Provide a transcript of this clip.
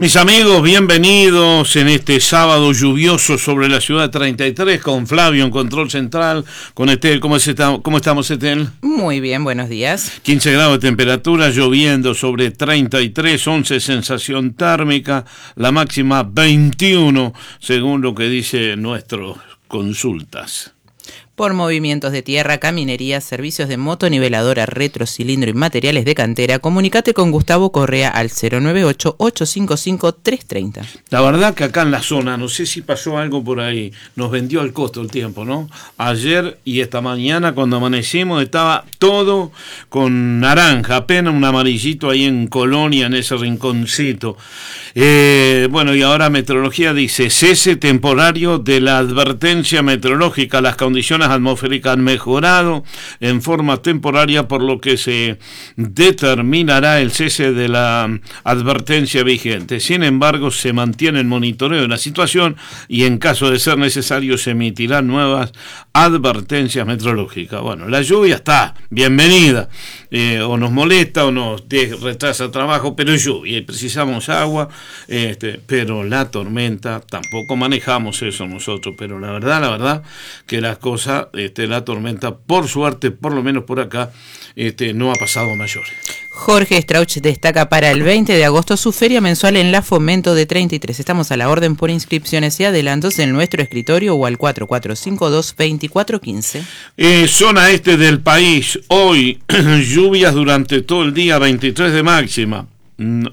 Mis amigos, bienvenidos en este sábado lluvioso sobre la ciudad 33 con Flavio en Control Central, con Estel. ¿Cómo estamos, Estel? Muy bien, buenos días. 15 grados de temperatura, lloviendo sobre 33, 11 sensación térmica, la máxima 21, según lo que dice nuestras consultas. Por movimientos de tierra, caminería, servicios de motoniveladora, retrocilindro y materiales de cantera, comunícate con Gustavo Correa al 098-855-330. La verdad que acá en la zona, no sé si pasó algo por ahí, nos vendió al costo el tiempo, ¿no? Ayer y esta mañana cuando amanecimos estaba todo con naranja, apenas un amarillito ahí en Colonia, en ese rinconcito. Bueno, y ahora meteorología dice, cese temporario de la advertencia meteorológica, las condiciones atmosféricas han mejorado en forma temporaria, por lo que se determinará el cese de la advertencia vigente. Sin embargo, se mantiene el monitoreo de la situación y en caso de ser necesario se emitirán nuevas advertencias meteorológicas. Bueno, la lluvia está bienvenida, o nos molesta o nos retrasa trabajo, pero es lluvia y precisamos agua, pero la tormenta, tampoco manejamos eso nosotros, pero la verdad que las cosas, la tormenta, por suerte, por lo menos por acá, no ha pasado a mayores. Jorge Strauch destaca para el 20 de agosto su feria mensual en la Fomento de 33. Estamos a la orden por inscripciones y adelantos en nuestro escritorio o al 4452-2415. Zona este del país, hoy lluvias durante todo el día, 23 de máxima.